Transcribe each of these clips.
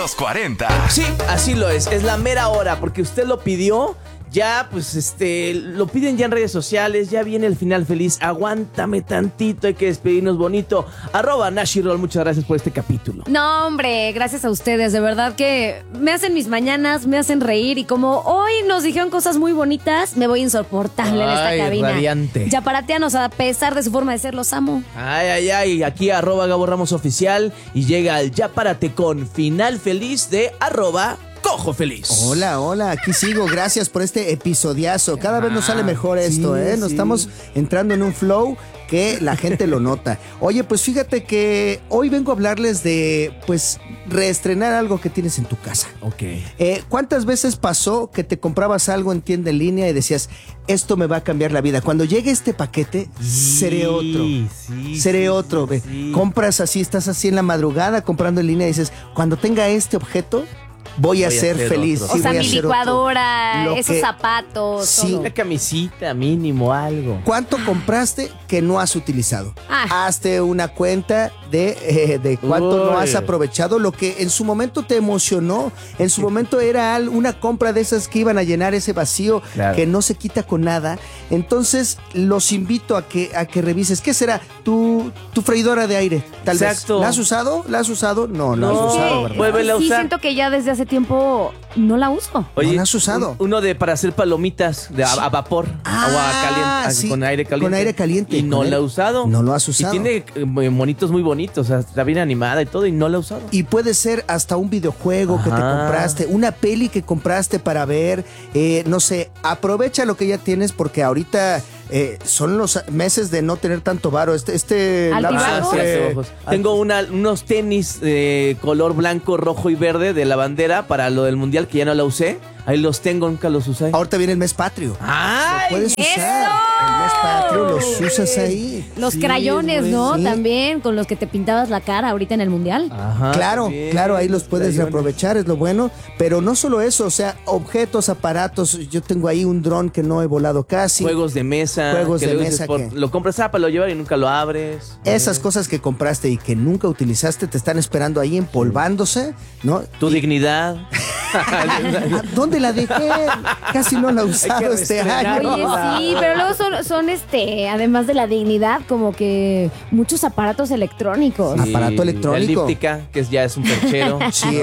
los 40. Sí, así lo es la mera hora, porque usted lo pidió. Ya, pues, lo piden ya en redes sociales. Ya viene el final feliz. Aguántame tantito, hay que despedirnos bonito. @Nashirol, muchas gracias por este capítulo. No, hombre, gracias a ustedes. De verdad que me hacen mis mañanas, me hacen reír. Y como hoy nos dijeron cosas muy bonitas, me voy insoportable en esta cabina. Radiante. Yaparateanos, a pesar de su forma de ser, los amo. Ay, aquí @Gabo Ramos Oficial. Y llega el Ya Párate con final feliz de @Cojo Feliz. Hola, aquí sigo. Gracias por este episodiazo. Cada vez nos sale mejor esto, sí, Nos sí. estamos entrando en un flow que la gente lo nota. Oye, pues fíjate que hoy vengo a hablarles de, pues, reestrenar algo que tienes en tu casa. Ok. ¿Cuántas veces pasó que te comprabas algo en tienda en línea y decías, esto me va a cambiar la vida? Cuando llegue este paquete, seré otro. Seré otro. Ve. Sí. Compras así, estás así en la madrugada comprando en línea y dices, cuando tenga este objeto, voy a ser feliz. otro. O Sí, sea, voy a mi ser otro. licuadora, Lo esos que- zapatos, Sí. todo. Una camisita mínimo, algo. ¿Cuánto compraste que no has utilizado? Ah. Hazte una cuenta de cuánto no Uy. has aprovechado, lo que en su momento te emocionó. En su momento era una compra de esas que iban a llenar ese vacío Claro. que no se quita con nada. Entonces, los invito a que revises. ¿Qué será? Tu freidora de aire, tal Exacto. vez. ¿La has usado? ¿La has usado? No, No. has usado, Sí, ¿verdad? Vuélvela a sí, usar. siento que ya desde hace tiempo no la uso. ¿No la has usado? Uno para hacer palomitas a vapor. Agua caliente, sí. con aire caliente. Con aire caliente. Y no Con la he aire- usado. No lo has usado. Y tiene monitos muy bonitos. O sea, está bien animada y todo. Y no la he usado. Y puede ser hasta un videojuego que te Ajá. compraste, una peli que compraste para ver, no sé, aprovecha lo que ya tienes porque ahorita son los meses de no tener tanto varo. Altibajo. lapso Sí, entre- hace ojos. Tengo unos tenis de color blanco, rojo y verde de la bandera para lo del mundial que ya no la usé. Ahí los tengo, nunca los usé. Ahorita viene el mes patrio. ¡Ay! Lo puedes usar. ¡Eso! El mes patrio los usas ahí. Los Sí, crayones, güey, ¿no? sí. También, con los que te pintabas la cara ahorita en el mundial. Ajá, Claro, bien, claro, ahí los puedes crayones. reaprovechar, es lo bueno. Pero no solo eso, o sea, objetos, aparatos. Yo tengo ahí un dron que no he volado casi. Juegos de mesa. Juegos que de luego dices, mesa que- lo compras para lo llevar y nunca lo abres. Esas cosas que compraste y que nunca utilizaste te están esperando ahí empolvándose, ¿no? Tu dignidad. ¿A ¿Dónde la dejé? Casi no la he usado este reestrenar. año. Oye, sí, pero luego son además de la dignidad, como que muchos aparatos electrónicos. Sí. Aparato electrónico. La elíptica, ya es un perchero. Sí,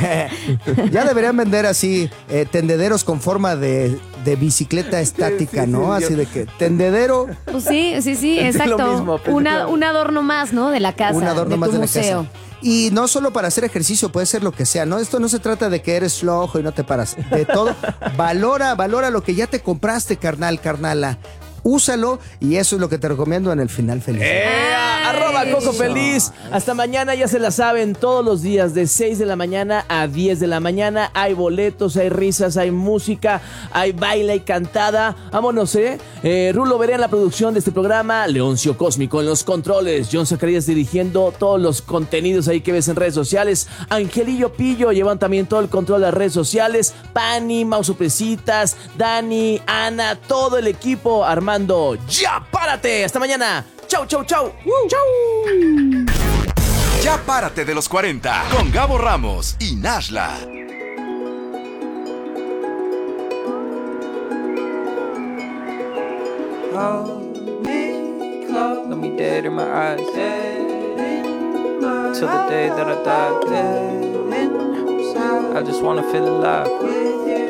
ya deberían vender así tendederos con forma de bicicleta estática, sí, ¿no? sí, Así yo- de que tendedero, Pues sí, Pensé lo exacto. mismo, pensé lo Un adorno más, ¿no? De la casa, un adorno de más tu de la museo. casa. Y no solo para hacer ejercicio, puede ser lo que sea, ¿no? Esto no se trata de que eres flojo y no te paras. De todo, valora lo que ya te compraste, carnala. Úsalo y eso es lo que te recomiendo en el final feliz. @Cojo Feliz. Hasta mañana, ya se la saben, todos los días de 6 de la mañana a 10 de la mañana. Hay boletos, hay risas, hay música, hay baile y cantada. Vámonos, Rulo Veré en la producción de este programa, Leoncio Cósmico en los controles, John Zacarías dirigiendo todos los contenidos ahí que ves en redes sociales, Angelillo Pillo llevan también todo el control de las redes sociales, Pani, Mau Sorpresitas, Dani, Ana, todo el equipo armando Ya Párate. Hasta mañana. Chau, chau, chau. Chau. Ya Párate de los 40 con Gabo Ramos y Nashla. Let me dead in my eyes. Till the day that I die. I just wanna feel alive.